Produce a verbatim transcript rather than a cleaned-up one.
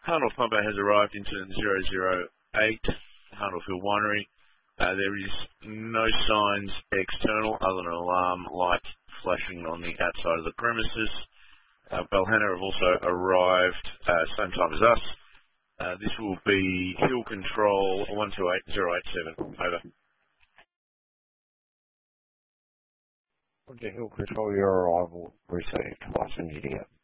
Harndorf pumper has arrived in turn zero zero eight, Harndorf Hill Winery. Uh, there is no signs external other than an alarm light flashing on the outside of the premises. Uh, Belhana have also arrived uh, same time as us. Uh, this will be Hill Control one two eight zero eight seven. Over. Roger, Hill Control, your arrival received. License idiot.